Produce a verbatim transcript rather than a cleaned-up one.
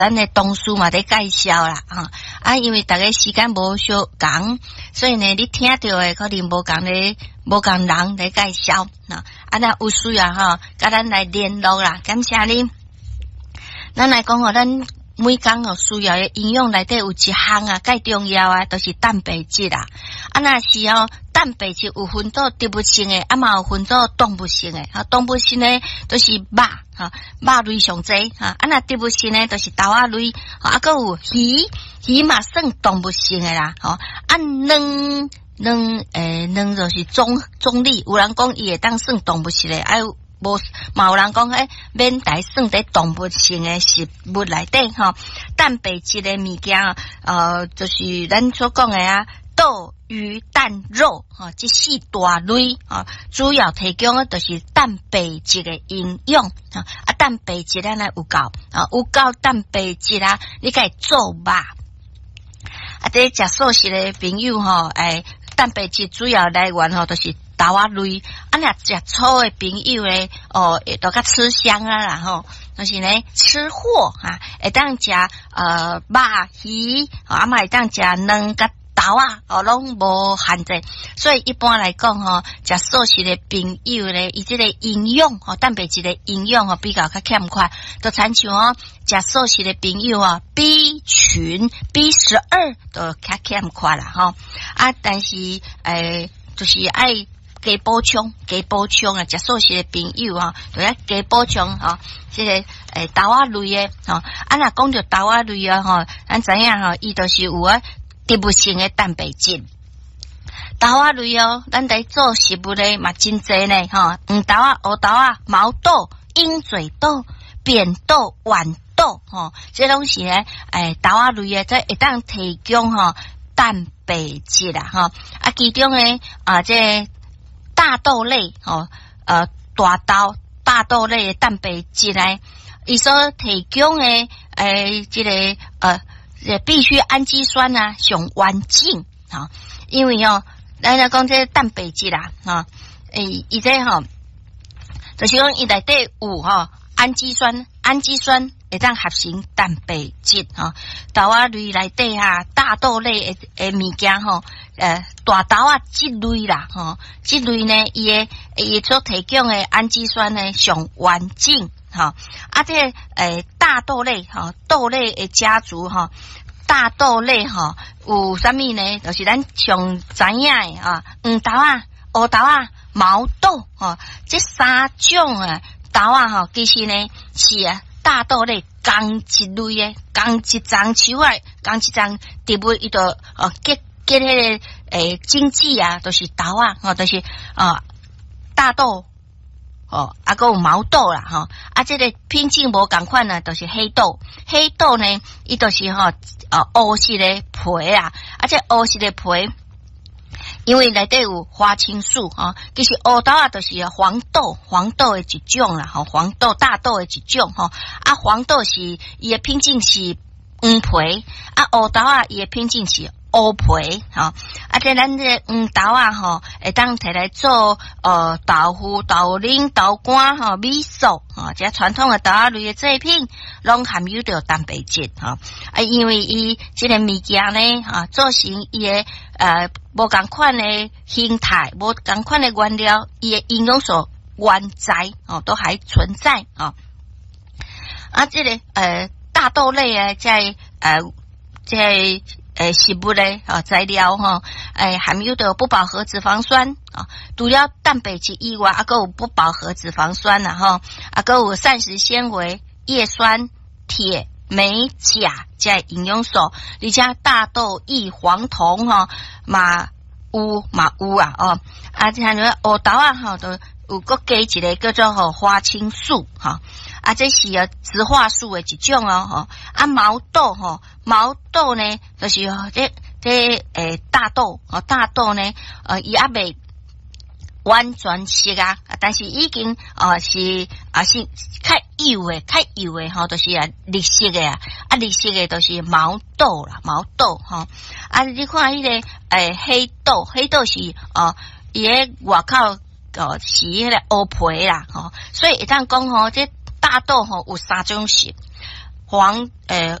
咱的同事嘛在介绍啦，哈啊，因为大家时间无相共，所以呢，你听到的可能无共咧，无共人来介绍啊，啊，那有需要哈，甲咱来联络啦，感谢你。咱来讲哦，咱每工哦需要的营养内底有一项啊，介重要啊，都是蛋白质啦。啊，那是哦，蛋白质有分做植物性的，啊嘛有分做动物性的。啊，动物性的都是肉，哈，肉类上济，哈。啊，那植物性的都是豆仔类，啊，还有鱼，鱼嘛算动物性的啦，吼。啊，卵卵诶，卵就是中中立，有人讲伊会当算动物性的，啊有。无，嘛有人讲诶，免台算在动物性的食物内底吼，蛋白质的物件，呃，就是咱所讲的啊，豆、鱼、蛋、肉，哈，这四大类啊，主要提供的就是蛋白质的营养啊，啊，蛋白质咱来有够啊，有够蛋白质啊，你可以做肉。啊，这食素食的朋友吼，诶，蛋白质主要来源吼，都是豆仔类，啊，若食粗的朋友咧，哦，都较吃香啊啦吼，就是呢吃货哈，会当食呃肉鱼，啊嘛会当食卵甲豆啊，哦，拢无限制，所以一般来讲吼，食素食的朋友咧，伊即个营养吼，蛋白质的营养吼比较较欠缺，都亲像哦，食素食的朋友啊 ，B 群 B 十二都较欠缺啦吼，啊，但是诶，就是爱。加补充，加补充啊！食素食的朋友啊，都要加补充啊！这个诶豆仔类的吼，啊若讲到豆仔类啊吼，咱知影吼，伊都是有啊植物性的蛋白质。豆仔类哦，咱在做食物咧嘛真济呢吼，黄豆啊、黑豆啊、毛豆、鹰嘴豆、扁豆、豌豆吼，这拢是咧诶豆仔类的，在会当提供吼蛋白质啦吼，啊其中诶啊这。大豆类哦，呃，大豆、大豆类的蛋白质呢，伊所提供的诶，这个呃，必须氨基酸啊，上完整哈、哦，因为哦，咱来讲这蛋白质啦，哈、哦，诶，伊这吼，就是讲伊内底有哈氨基酸，氨基酸会当合成蛋白质哈，豆仔类内底哈，大豆类的诶物件吼。呃，大豆啊，这类啦，吼，这类呢，伊诶，伊所提供的氨基酸呢，上完整，哈，啊，这诶，大豆类，哈，豆类的家族，哈，大豆类，哈，有啥物呢？就是咱上知影诶，啊，黄豆啊，黑豆啊，毛豆，哈，这三种啊豆啊，哈，其实呢是啊，大豆类同一类诶，同一丛树啊，同一丛植物，伊就哦结。结迄个诶经济啊，都、就是豆啊，吼、哦，都、就是啊大豆哦，啊个有毛豆啦，吼、哦，啊这个品种无共款呢，都、就是黑豆。黑豆呢，伊都、就是吼啊乌色的皮啊，啊这乌色的皮，因为内底有花青素啊，其实黑豆啊都是黄豆，黄豆的一种啦，吼、哦，黄豆大豆的一种吼、哦，啊黄豆是伊的品种是黄皮，啊黑豆啊伊的品种是。乌皮，吼、哦，啊，这咱这黄豆啊，吼，会当摕来做呃豆腐、豆奶、豆干，吼、米素，吼，这传统的豆仔类的制品，拢含有着蛋白质，吼、啊，因为伊这个物件呢，啊，做成伊的呃无共款的形态，无共款的原料，伊的营养素原在，哦，都还存在，哦，啊，这个呃大豆类啊，在呃在。诶，食物咧啊，材料哈，诶，含有的不饱和脂肪酸啊，除了蛋白质以外，啊，还有不饱和脂肪酸啦哈，啊，还有膳食纤维、叶酸、铁、镁、钾这营养素，而且大豆异黄酮哈，嘛有嘛有啊哦，啊，像那黑豆啊哈，都有个加一个叫做吼花青素哈。啊，这是啊植化素的一种哦，吼啊毛豆吼，毛豆呢就是这这诶大豆哦，大豆呢呃伊还未完全熟啊，但是已经啊、呃、是啊是较幼的，较幼的吼，就是啊绿色的啊，啊绿色的都是毛豆啦，毛豆吼啊，你看迄、那个诶黑豆，黑豆是哦伊个外口哦是迄个乌皮啦，吼、哦，所以会当讲吼这。大豆吼有三种色， 黄诶